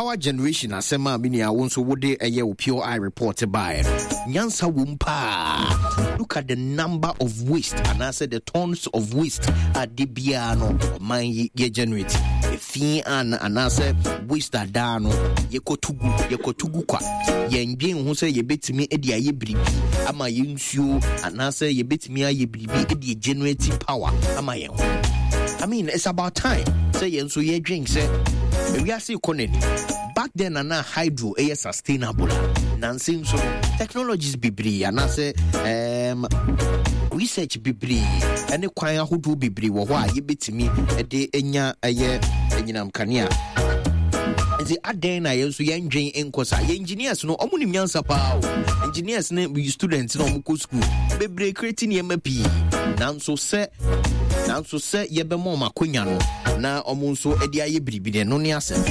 power generation asema minia wonso wode eye pure eye report by nyansa wumpa. Look at the number of waste and I said the tons of waste at the biano man ye generate. Fi an I said waste adano ye kotugu kwa ye ndwen ho say ye betimi edi aye bribi ama ye nsuo and I say ye betimi aye bribi edi generate power ama ye. I mean, it's about time. Say so ye drink say we are see connect. Back then na hydro is sustainable. Nancy so technologies bibri and I say research bibri and the kwanya who do bibri wo wa ye betimi e de enya aye enyinam kanea. Nti aden na ye so ye ndwen enkosa ye engineers no omu nim yansa pa engineers na students na omu ko school bebre creating ye mapi nanso se ye be mo makonya no na omu nso edi aye bribi no ne ase.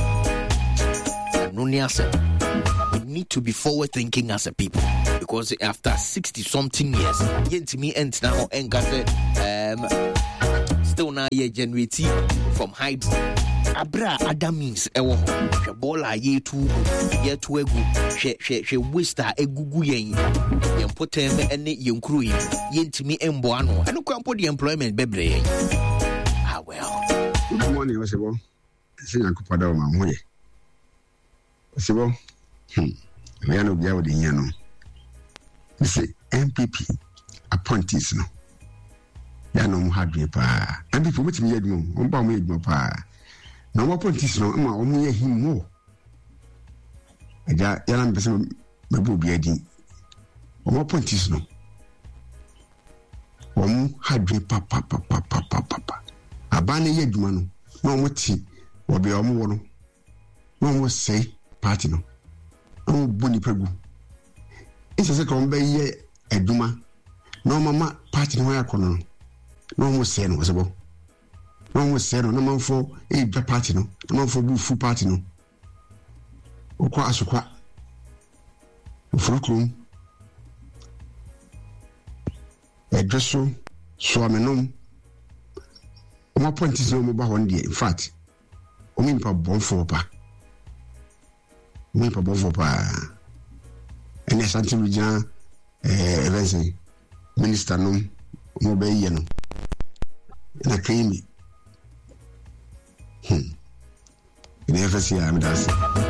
We need to be forward thinking as a people because after 60 something years yentimi ent now engase still now ye generate from hydro abra other means ewo bola ye tu egu hwe waste egugu yen potem ene yenkuru yentimi embo ano eno kwampo the employment bebre well good morning osebo sinya kupada o mamoye osebo we are no bia wo de nya no say MPP appointees no ya no mu hadwe pa MPP mutimi yedum o ba mu yedum pa na mo appointees no ma o mu ye himo aja ya na mbese mabu bia din o mo appointees no o mu hadwe pa abane yedum no na mo ti wo be o mu wo no na mo say party no o boni pegu isa se ko mbe ye eduma no mama party no ya kono no mo se no sebo no mo se no na manfo e dwa party no na manfo bu fu party no okwa asokwa ofurukrum edreso so amenom o mo point no mo ba hon die in fact o mi pa bonfo pa mi pa bonfo pa ene santi regional evensi minister no mo be ye no na krimi ene efesi am das.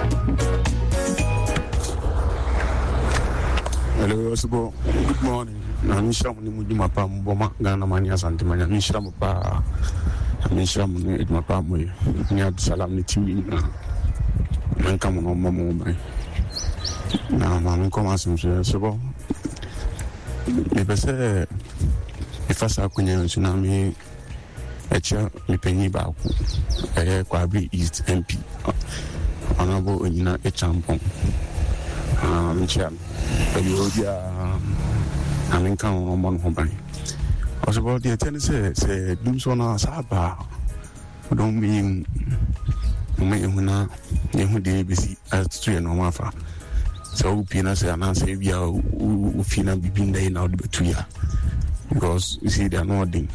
Hello osbo, good morning. Na nisha mu ni mujuma pa mboma Ghana mania santimanya nisha mu pa nisha mu ni edma pa mu ni absalam ni timi na manka mu no mo mai na mama commence so bon mais parce que face à kunya tsunami echa mi penyi ba ku kwa bi East MP honorable Onyina Echampong mcham peliodia aminka mo mo hoban also about the tennis say dum so na saba don mi huna yehu de bisi atu no mafa so pina say na say bia u fina bibinda na odebetu ya because you see they are not doing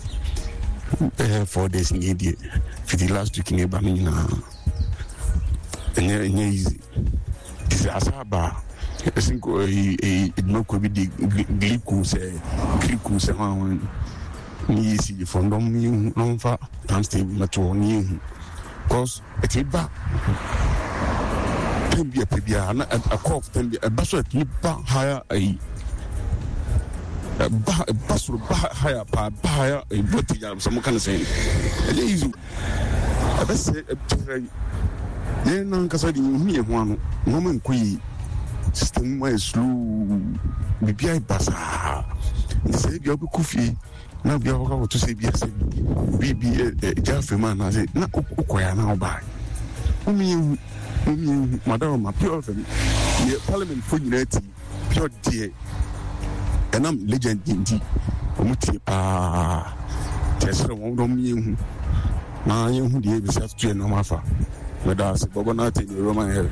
4 days in India for the last week in Bamina and easy this asaba I think it no could be the glycose ni si from them no fa times table to ni because it's ba pebia na a cough then a basso at lipa higher a basso higher pa higher a bottle some kind of saying easy I best say then nan kasa di mi e ho ano moment kui system wa slow bibia basa say bia ku kufi na bia ho ka to say bia say bibi jafe man na say na ukoya na oba umi madam ma pure of the parliament for unity pure die and I'm legend indeed omuti pa tesere won do mi hu na ye hu die bi sa to no mafa Medas Bobonati in the Roman Hill.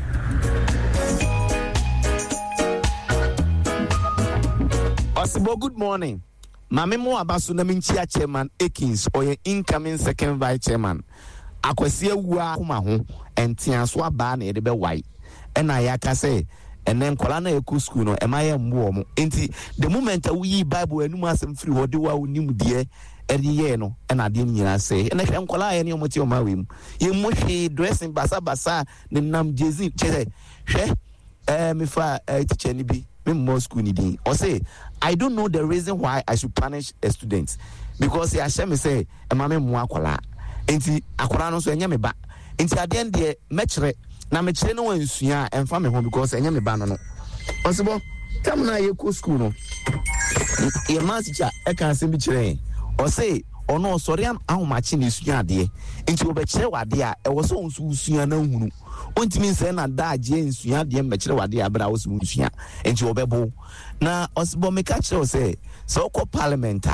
Osibo, good morning. Mamemo Abasuna Minchia Chairman Akins or your incoming second vice chairman. akwasi wu akoma ho entia so aba na yede be wai ena ya ka say enen kola na eku school no ema ye mbo mo enti the moment we yi bible enum asem free ho de wa onim de eriye no ena de nyina say ena hwe kola ye ne omoti o ma we mu ye mo hwe dressing basa ne nam jezi che hwe me fa teacher ni bi me mo school ni din o say I don't know the reason why I should punish a student because he shame me say ema me mo akola enti akola no so enya me ba enti ade en de mekere na mekere no wansua emfa me ho because enya me ba no osibo tam na ye ko school no ye masicha e kan se bi kire o say ono sori am ahomache na esua ade enti wo be kire wade a e wo so nsu usua na hunu ontimi nse na daje nsua ade me kire wade abra wo so usua enti wo be bo na osibo me ka kire o say so ko parliament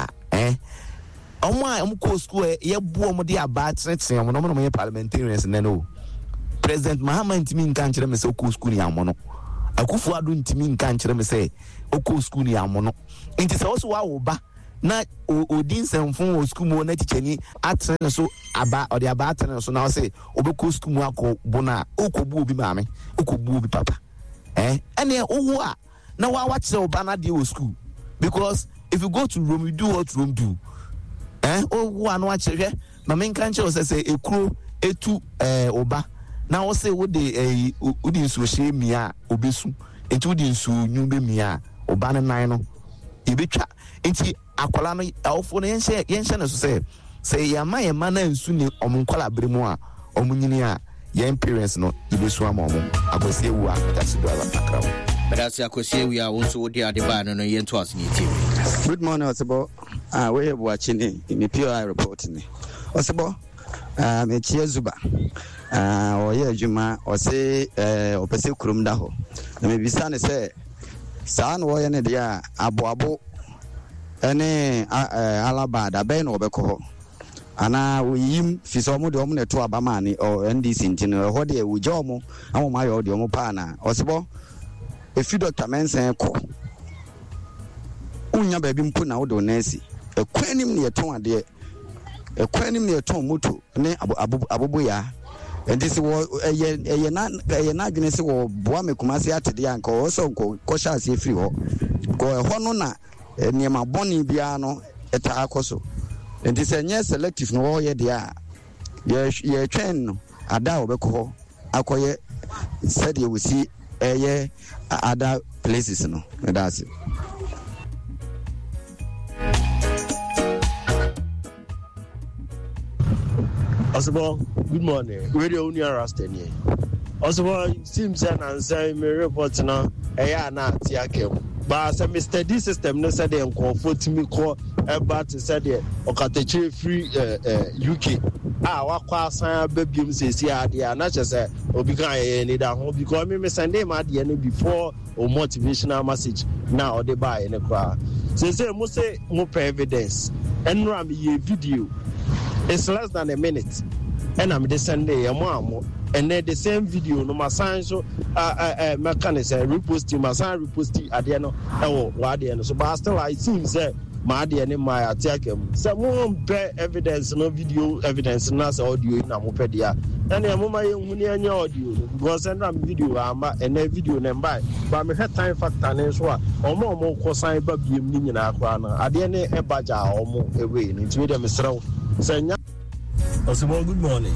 omo school ye bu omo de aba treten omo no me parliamentarians no President Mahama ntimi nka nkire me se ko school ni amono Akufo Addo ntimi nka nkire me se ko school ni amono nti se wo so wa wo ba na odin semfon wo school mo na tichani atene so aba ode aba atene so na wo se obeko school mo akobona okobu obi maame okobu obi papa ene owo a na wa kire oba na de wo school because if you go to Rome you do what Rome do owo anu a kire maame nka nkire wo se ekuro etu oba na wo say wo de udi nsu hye mia obesu enti udi nsu nyumbe mia oba ne nan no ebetwa enti akola no awofo no yenhye na so say yama na nsu ni omunkola bremu a omunyini a yen parents no ebesu ama omo akwasi ewu a taxi driver akrawo bedasi akwasi ewu a wonso wo de adeba no yento asini team. Good morning Osebo. We have watching in POI report ni Osebo me chia Zuba oye adwuma o se opese kurom da ho na me bisa ne se saa no wo ye ne dia aboabo ene alaba da be no obekọ ho ana oyim fiso mo de omo ne to abama ni o NDC ntino ho de ewuje omo amoma yo de omo pa na osebo efi Dr. Mensen ko unya ba bi mpo na wo do nesi ekwanim ne yeton ade ekwanim ne yeton moto ne abobo ya ndisi wo eye na adwene se wo boa mekumase atede anka wo so ko shase free ho ko ho no na niema boni bia no eta akoso ndisi enye selective no wo ye dia ye twen no ada obekọ ho akoye said you will see other places no that's it. Osebo, good morning. Radio Union Rasteni. Osebo, seems and say me report now. Na tiakem. But say Mr. D system no said them comfort me call about to say the Okateche free UK. Wakwa sign baby say see idea na say obi kan need that home because me send them at the end before or motivational message now or they buy in a car. Say mo say mo evidence. And ram ye video. It's less than a minute. And I'm the Sunday, and then the same video, no, my sign, so, mechanism, reposting, my sign, reposting, at the end of what the end. So, but still, I see, say, my dear, and my attack him. Some more evidence, no video evidence, and that's audio in Amopedia. And the moment you audio, because send them video, and then video, and by, but me had time factor, and so on, or more cosine, but be in Aquana. At the end, a badger or more away, and it's with them, Mr. Senya. Osebo, good morning.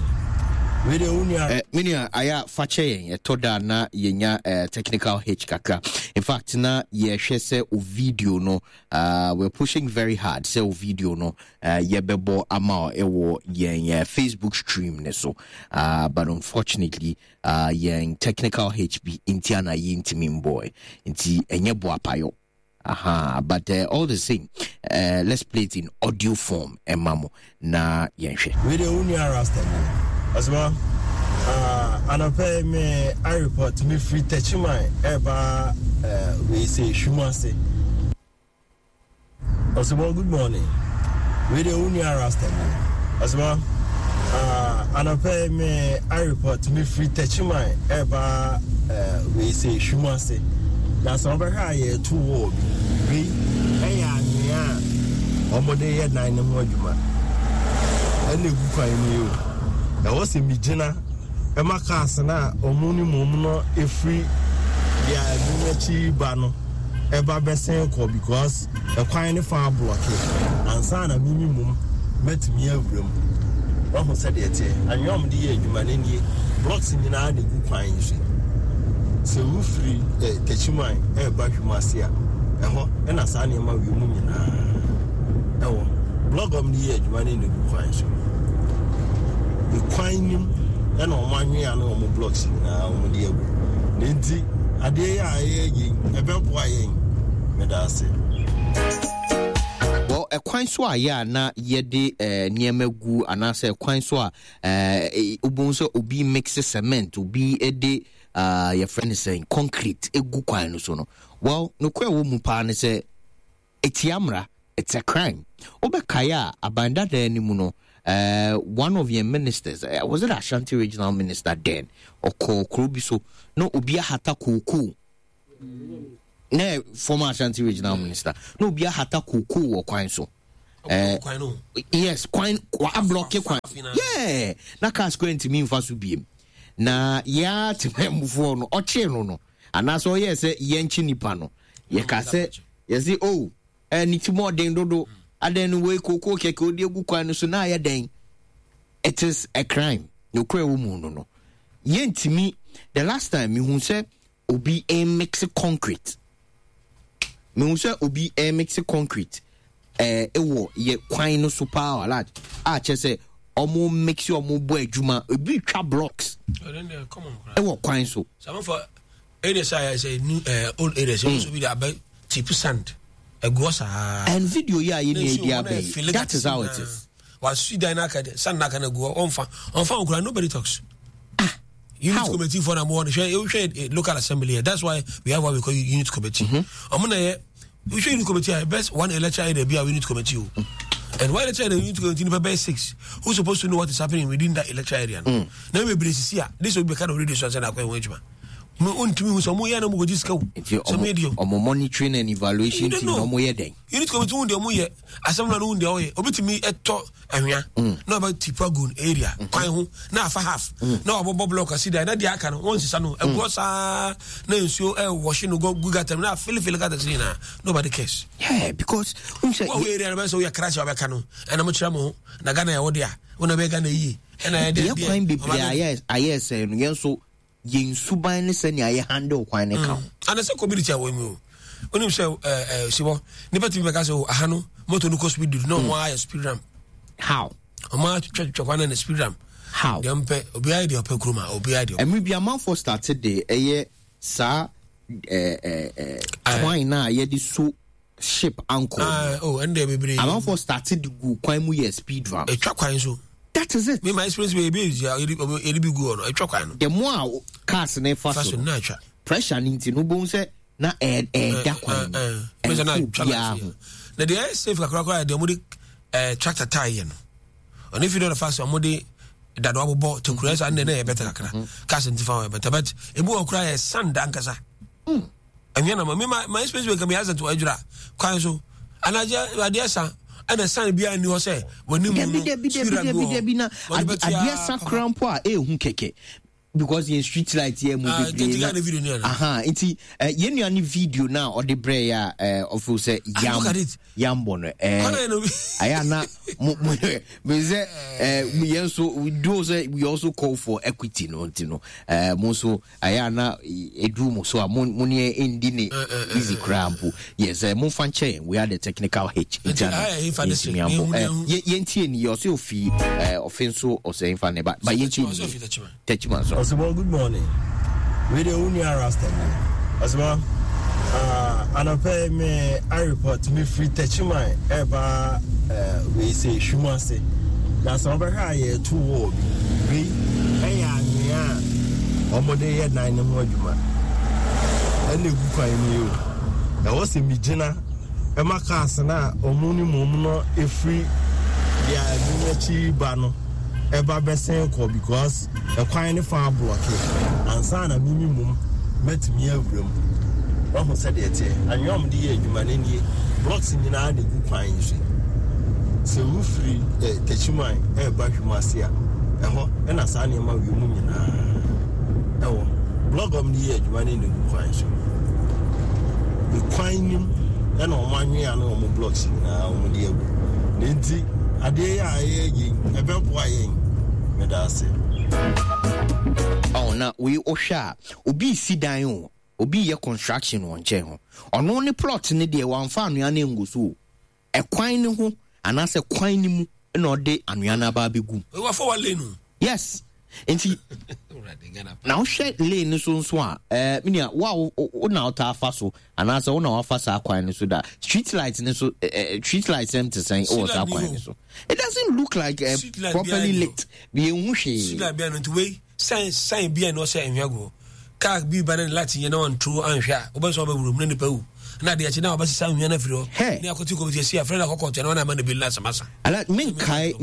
Minia aya fache yen toda na yenya technical hitch kakra. In fact na ye hwe se o video no we're pushing very hard se o video no ye bebo ama ewo yen Facebook stream ne so but unfortunately yen technical HB intiana yintimi boy inti enye bo apayo. But all the same, let's play it in audio form. Mamo na yenche. Radio Union Rasta. As well, and I pay me. I report to me free touch my ever. We say Shumase. As well, good morning. Radio Union Rasta. As well, and I pay me. I report to me free touch my ever. We say Shumase. That's over here too old. We, Omode 9 more juma. And the book I knew. was a Mijina, a Macasana, or Muni Momuno, a free, the Bano, a Babasenko, because a kind farm blockade, and Sana minimum met me a room. One who said it, and Yom the Humanity blocks in the good pine. So we free the Chimai, a Bakumasia, and a Sani Mavimun. Oh, blog of the edge, one in the good pine. The quine and on my new animal blocks now, dear. Lindsay, a day I hear a bell playing, Medasi. Well, a quine swa ya na yede near gu and I say quine swa ubunso ubi mixes cement ubi a day your friend is saying concrete a good quine so no. Well, no queer woman pan say etiamra, it's a crime. Obekaya abanda de nimuno. One of your ministers, was it Ashanti regional minister then, or Krubiso? No, Ubia Hata Kuku. Ne, former Ashanti regional minister. No, Ubia Hata Kuku or Quinso. Yes, Quine, a block. Yeah, Nakas going to mean for Subim. Na, ya, to move on, or Cheno. And that's all, yes, Yenchini Pano. Yakase, yes, oh, and it's more than Dodo. And then we koko keko de gukwan so na ya den. It is a crime. No kwe woman no. Yentimi the last time me hu say obi a mix concrete. Me hu say obi a mix concrete. Ewo ye kwan no so power lad. A che say omo mix omo bo adwuma obi twa blocks. Then they come on. Ewo kwan so. Some for areas I say new old areas also be about 2%. And video that is how it is. Was Sudanaka, San Nakana go on nobody talks. Unit committee for a more local assembly. That's why we have what we call unit committee. We should unit committee best one election area be a unit committee. And why the unit committee by 6? Who's supposed to know what is happening within that election area? Now we this will be kind of radio shows and wagement. Some monitoring and evaluation team no more then. You need to come to the Muye, as someone who the obit me at top and no about Tipagoon area, quite now for half. No about block, I see that the can once is and was no so washing go good them now, Philip got the nobody cares. Yeah, because we are crash of a canoe and a much more Nagana Odia, when I began a ye. And I did yes, and yes, so. Yin suban ne sani aye handle kwan ne ka and the community away mu onu say sibo nipa ti be ka say ahano moto no cost speed no mo aye speed ramp how o ma twakwan na speed ramp how dem pe obi aye de opekruma obi aye de emi bia man for started the eye sa kwan na aye di so ship anchor and they be man for started the go kwan mu ye speed ramp e twakwan so. That is it. Me my experience be be good on. I try kwan. The more cars na fast na try. Pressure ninti no bon say na da kwan. Me say na try. Na the safe kakra the modi tractor tire no. And if you know the fast modi that do abo to cross and na better kakra. Cars ninti fa better but e bu okra sand ankasa. And you know my experience be come here to ajura. Kwan so. Anaja adiasa and the son be and you say when you na adia sakrampo a ehun keke because in street light here movie enti yenu ani video now or the prayer of say yambo no aya na me say we do say we also call for equity no ntino mo so aya na edu mo so money indi ne easy crampo yes mo fanche we are the technical hitch yentie ni you say ofi offenso or say infa ne but yentie techman so Osimo, good morning. We the Unia Rasta. Osimo, and I pay me I report me free Techman ever we say Shumase. That's over here 2 war. We aya omode ye 9 mo adwuma. And the book I knew. There was a Mijina, a Macas na omuni momuno a free the bano. Eba besenko because a quine farm blockade and sana minimum met me a room. One who said it, and yom dear humanity blocks in the good pine. So we free the Chimai, Eba Humasia, ɛhɔ ɛna saa nneɛma wie mu nyinaa ɛwɔ blog of the year adwuma ne gu kwan so the kwan nim ɛna ɔmo anwea na ɔmo blogs nyinaa ɔmo de agu ne nti adeɛ yɛ a ɛyɛ yɛn ɛbɛboa yɛn meda ase. Na we ohwa obi si dan o obi ye construction won che ho ono ne plot ne de wanfa anua na nguso ekwan ne ho anase kwan ne mu na ode anua na ba begu we wa for lane no yes enti na o hwe lane so nso a minia wa o na ota afa so anase o na wafa sa kwan ne so da street light ne so street light em to say o sa kwan ne so it doesn't look like properly lit be enhwe street light be no to way sign be no say enhwago car bi ba na light ye na on true anhwa obeso ba wurum na nipa wu na de achi na obasi enhwa na firi ho ni akoti ko bi see friend akoko te na na be la samasa ala menkai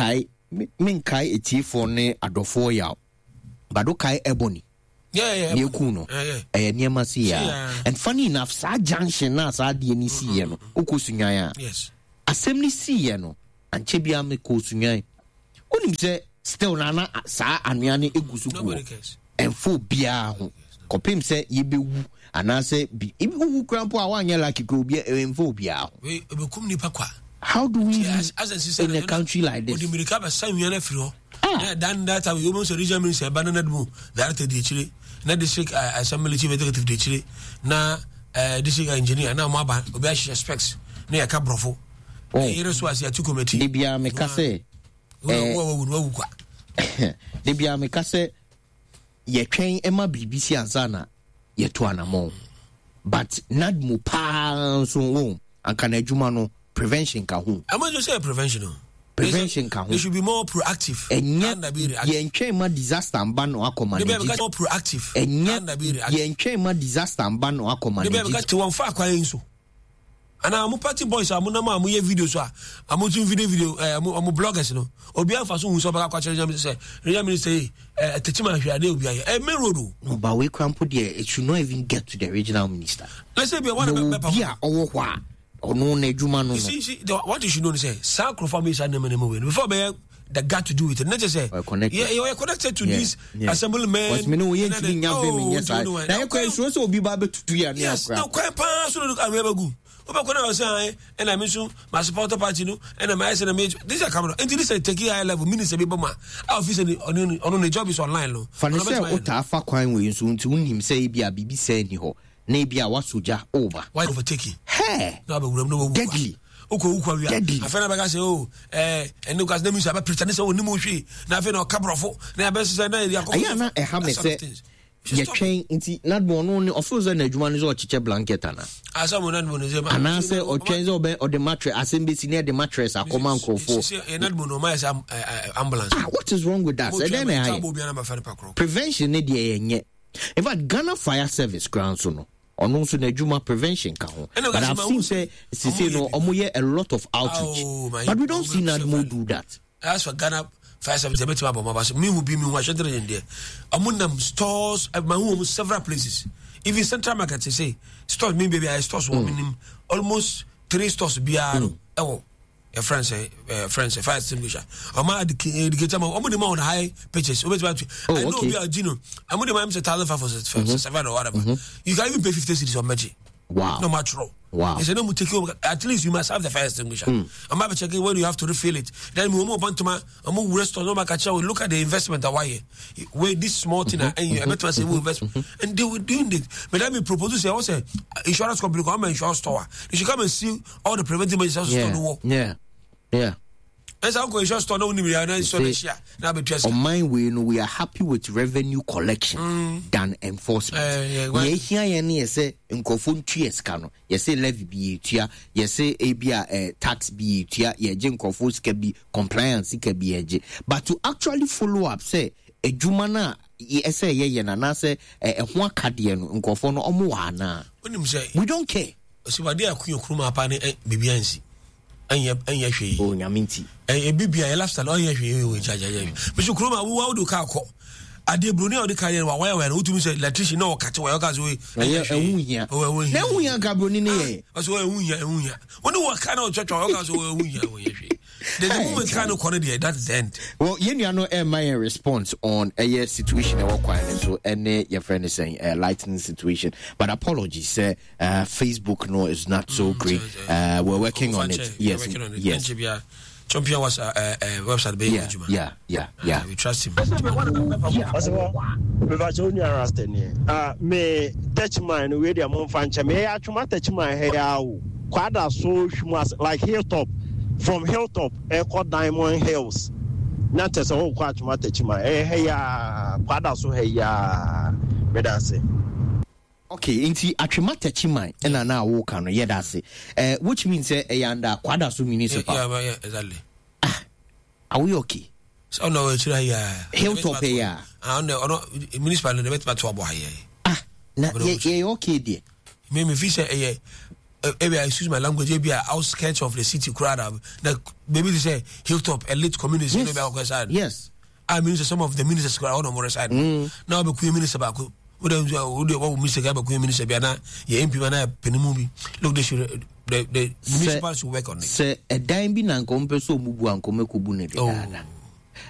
etifo ne adofo ya bado kai ebony yeah ne ku no niema si ya and funny enough sa junction na sa de ni si ye no okosunwan ya yes asem ni si ye no anche bia me kosunwan onim se still na sa anua ne egusu ko enfo bia ho kopim se yebewu anase bi ewu krampo a wanya like ko bia enfo bia ho we bekum ni pakwa. How do we live in a country like this? The America ba san wiana firo na dan data we almost regional minister banana demo director de chile na district assembly chief executive de chile na district engineer na mo aba obi a specs na ya ka brofo ere so asia tu committee de bia me ka se wo kwa de bia me ka se ye twen ema BBC ansa na ye to anamo but nad mo pa so wo anka na adwuma no prevention ka ho. I'm not just say prevention. Prevention ka ho. They should be more proactive. Ye ntwe ma disaster amba no akoma. They be more proactive. Ye ntwe ma disaster amba no akoma. They be to one fa kwa nso. Ana amu party boys amu na ma amu ye videos a amu tun video amu bloggers no. Obi afa so hu so ba kwa chere say regional minister techima hwade obi aye me road no ba we krampo there it should not even get to the regional minister. Let's say be one bia owo hwa ono na adwuma no. See what you should know is say sacrifice na me before be the got to do with it. Not just say you are connected to this assemblyman. Was me no ye ntimi nya be me yes. Na you can so obi ba betutu ya na akra. No kwa pa so look amebagu. Oba kona say and I mention my supporter party no and my say na this is camera. Until this take high level minister be boma. Office on the job is online no. Fa say o ta fa kwan we nso nti unim say bia bibi say ni ho. Na bia wasoja over. Why overtaking? Hey. No be wuram no deadly. Oko ukwa wi afena bega say enu gas na mi say ba pretend say oni mo hwe na afena o kabrofo na be say na ya ko na e ha me say ye twen nti na do no ne ofuzo na adwuma no so chiche blanket ana asamo na do no say ana say o twen say obe o de mattress asembesi na de mattress akoma nkofo na do no my ambulance. What is wrong with that? Prevention ne de yenye. In fact, Ghana Fire Service grounds no ono so na adwuma prevention ka ho. But I've seen say no omoye a lot of outreach. But we don't see Nadmo do that. As for Ghana Fire Service, me will be me wa shedre in there. Amunam stores at my home several places. Even Central Market say stores me baby I stores one almost 3 stores biaro. A friend say fire extinguisher. Oma educator mo omo de on high pitches. I know we are Gino. I'm the man say 1,500 or whatever. You can even pay 50 cedis on Magic. Wow. No matter. Wow. They say no mu take you at least you must have the fire extinguisher. I'm about checking when you have to refill it. Then we move on to my restaurant no catch we look at the investment away. Where this small thing and you better say we invest and they will doing it. But let me propose to say also insurance company come and insurance store. You should come and see all the preventive measures store the war. Yeah. As I go just store no nimia so share. Now be just on my way no we are happy with revenue collection than enforcement. We here any say nkofo ntue ska no. Ye say levy bi etua, ye say ebia tax bi etua, ye je nkofo ska bi compliance ska bi eje. But to actually follow up say edwuma na ye say ye na say ho akade no nkofo no omo wa na. We don't care. So wade akun kuruma apa ne bibiansi. Anya hwe oh nyaminti bibia lifestyle anya hwe we jaja but so kroma wo do ka akọ ade broni o de ka ye wa wa na utumi say electrician na o ka che wa ka so we ehunhia na ehunhia ka broni ne ye o so ehunhia woni wo ka na o twetwa o ka so ehunhia wo ye hwe The moment kind of corner that's the end. Well, you know, my response on a situation so any your friend is saying lightning situation, but apologies, Facebook is not so great. We're working on it. Yes, yes. Champion was a website. Yeah. We trust him. Me touch mine with your mom fancha. Me actually touch my hair. Quada so like hilltop from hilltop. Echo Diamond Hills. Not as a whole quad touch my hair. Quada so hair. Medase. Okay, inti atwemata chimai ena na wo ka no yedase which means yanda kwada so municipal. Yeah, exactly. Are we okay? So no we try hilltop here. No municipal no bet to abo here. Na ye okay there. Me fi say maybe I use my language maybe outskirts of the city crowd that maybe they say hilltop elite community no be outside. Yes. I mean some of the ministers crowd on more side. Now be queen minister back. What Mr. Gaba Queen Minister Biana, your MP Mana Penumubi. Look, the municipalities will work on it. Say a dime bin and compass so mubu and come kubune.